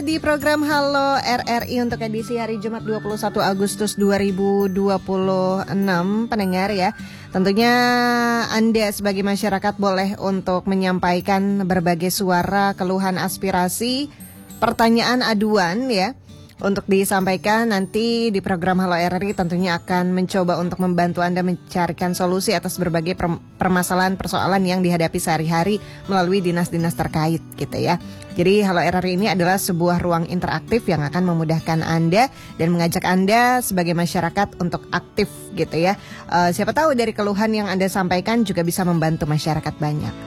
di program Halo RRI untuk edisi hari Jumat 21 Agustus 2026 pendengar ya. Tentunya Anda sebagai masyarakat boleh untuk menyampaikan berbagai suara, keluhan, aspirasi, pertanyaan, aduan ya. Untuk disampaikan nanti di program Halo RRI tentunya akan mencoba untuk membantu Anda mencarikan solusi atas berbagai permasalahan persoalan yang dihadapi sehari-hari melalui dinas-dinas terkait gitu ya. Jadi Halo RRI ini adalah sebuah ruang interaktif yang akan memudahkan Anda dan mengajak Anda sebagai masyarakat untuk aktif gitu ya. Siapa tahu dari keluhan yang Anda sampaikan juga bisa membantu masyarakat banyak.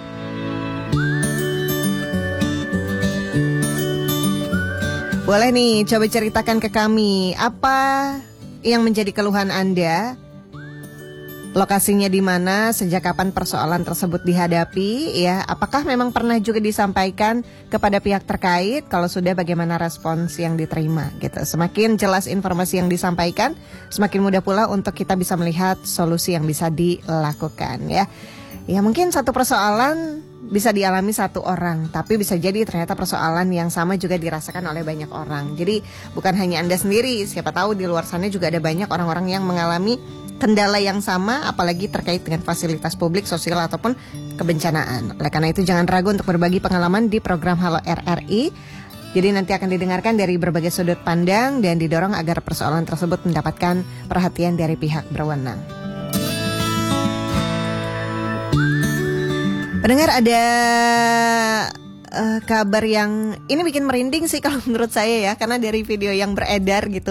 Boleh nih, coba ceritakan ke kami apa yang menjadi keluhan Anda, lokasinya di mana, sejak kapan persoalan tersebut dihadapi, ya. Apakah memang pernah juga disampaikan kepada pihak terkait? Kalau sudah, bagaimana respons yang diterima? Gitu. Semakin jelas informasi yang disampaikan, semakin mudah pula untuk kita bisa melihat solusi yang bisa dilakukan, ya. Ya mungkin satu persoalan bisa dialami satu orang, tapi bisa jadi ternyata persoalan yang sama juga dirasakan oleh banyak orang. Jadi bukan hanya Anda sendiri, siapa tahu di luar sana juga ada banyak orang-orang yang mengalami kendala yang sama, apalagi terkait dengan fasilitas publik, sosial ataupun kebencanaan. Oleh karena itu jangan ragu untuk berbagi pengalaman di program Halo RRI. Jadi nanti akan didengarkan dari berbagai sudut pandang dan didorong agar persoalan tersebut mendapatkan perhatian dari pihak berwenang. Pendengar, ada kabar yang ini bikin merinding sih kalau menurut saya ya, karena dari video yang beredar gitu.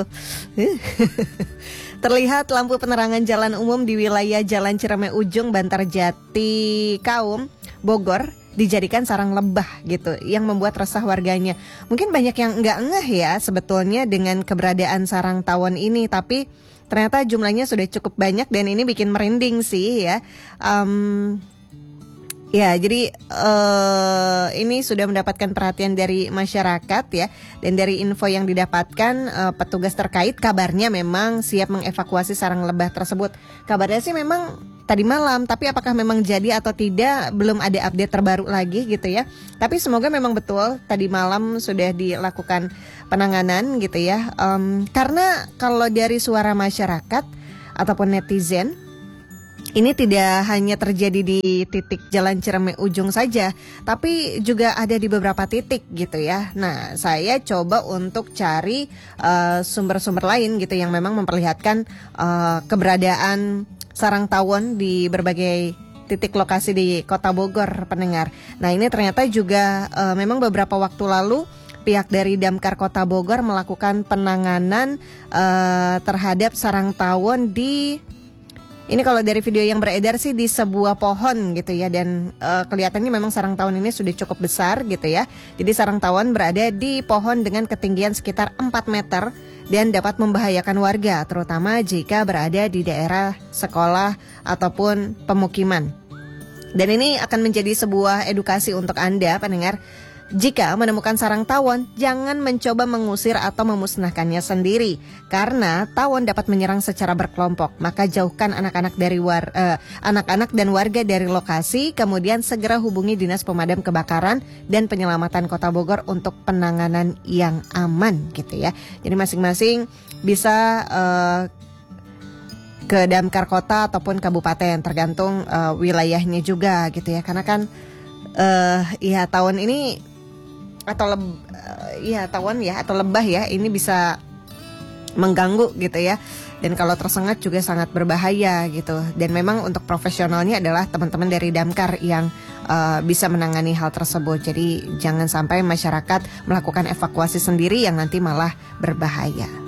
Terlihat lampu penerangan jalan umum di wilayah Jalan Ciremai Ujung, Bantarjati Kaum, Bogor dijadikan sarang lebah gitu, yang membuat resah warganya. Mungkin banyak yang nggak ngeh ya sebetulnya dengan keberadaan sarang tawon ini, tapi ternyata jumlahnya sudah cukup banyak dan ini bikin merinding sih ya. Ya, jadi ini sudah mendapatkan perhatian dari masyarakat ya. Dan dari info yang didapatkan, petugas terkait kabarnya memang siap mengevakuasi sarang lebah tersebut. Kabarnya sih memang tadi malam, tapi apakah memang jadi atau tidak belum ada update terbaru lagi gitu ya. Tapi semoga memang betul tadi malam sudah dilakukan penanganan gitu ya. Karena kalau dari suara masyarakat ataupun netizen, ini tidak hanya terjadi di titik Jalan Ciremai Ujung saja, tapi juga ada di beberapa titik gitu ya. Nah, saya coba untuk cari sumber-sumber lain gitu yang memang memperlihatkan keberadaan sarang tawon di berbagai titik lokasi di Kota Bogor, pendengar. Nah, ini ternyata juga memang beberapa waktu lalu pihak dari Damkar Kota Bogor melakukan penanganan terhadap sarang tawon di... Ini kalau dari video yang beredar sih di sebuah pohon gitu ya. Dan kelihatannya memang sarang tawon ini sudah cukup besar gitu ya. Jadi sarang tawon berada di pohon dengan ketinggian sekitar 4 meter dan dapat membahayakan warga, terutama jika berada di daerah sekolah ataupun pemukiman. Dan ini akan menjadi sebuah edukasi untuk Anda pendengar. Jika menemukan sarang tawon, jangan mencoba mengusir atau memusnahkannya sendiri, karena tawon dapat menyerang secara berkelompok. Maka jauhkan anak-anak dan warga dari lokasi, kemudian segera hubungi Dinas Pemadam Kebakaran dan Penyelamatan Kota Bogor untuk penanganan yang aman gitu ya. Jadi masing-masing bisa ke Damkar Kota ataupun Kabupaten, tergantung wilayahnya juga gitu ya. Karena kan ya tawon ini atau tawon ya atau lebah ya, ini bisa mengganggu gitu ya. Dan kalau tersengat juga sangat berbahaya gitu. Dan memang untuk profesionalnya adalah teman-teman dari Damkar yang bisa menangani hal tersebut. Jadi jangan sampai masyarakat melakukan evakuasi sendiri yang nanti malah berbahaya.